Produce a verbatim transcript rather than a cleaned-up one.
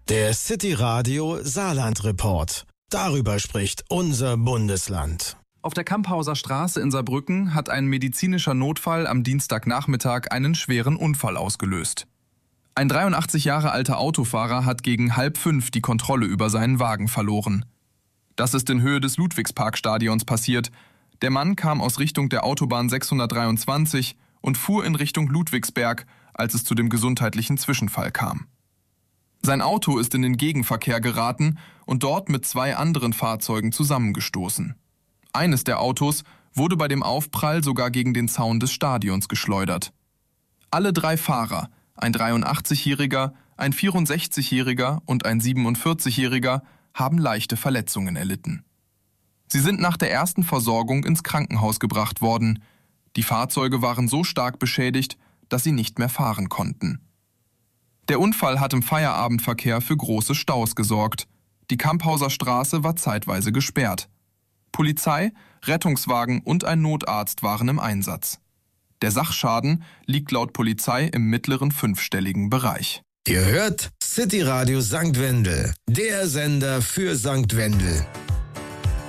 Der City Radio Saarland Report. Darüber spricht unser Bundesland. Auf der Kamphauser Straße in Saarbrücken hat ein medizinischer Notfall am Dienstagnachmittag einen schweren Unfall ausgelöst. Ein dreiundachtzig Jahre alter Autofahrer hat gegen halb fünf die Kontrolle über seinen Wagen verloren. Das ist in Höhe des Ludwigsparkstadions passiert. Der Mann kam aus Richtung der Autobahn sechshundertdreiundzwanzig und fuhr in Richtung Ludwigsberg, als es zu dem gesundheitlichen Zwischenfall kam. Sein Auto ist in den Gegenverkehr geraten und dort mit zwei anderen Fahrzeugen zusammengestoßen. Eines der Autos wurde bei dem Aufprall sogar gegen den Zaun des Stadions geschleudert. Alle drei Fahrer, ein dreiundachtzigjähriger, ein vierundsechzigjähriger und ein siebenundvierzigjähriger, haben leichte Verletzungen erlitten. Sie sind nach der ersten Versorgung ins Krankenhaus gebracht worden. Die Fahrzeuge waren so stark beschädigt, dass sie nicht mehr fahren konnten. Der Unfall hat im Feierabendverkehr für große Staus gesorgt. Die Kamphauser Straße war zeitweise gesperrt. Polizei, Rettungswagen und ein Notarzt waren im Einsatz. Der Sachschaden liegt laut Polizei im mittleren fünfstelligen Bereich. Ihr hört City Radio Sankt Wendel, der Sender für Sankt Wendel.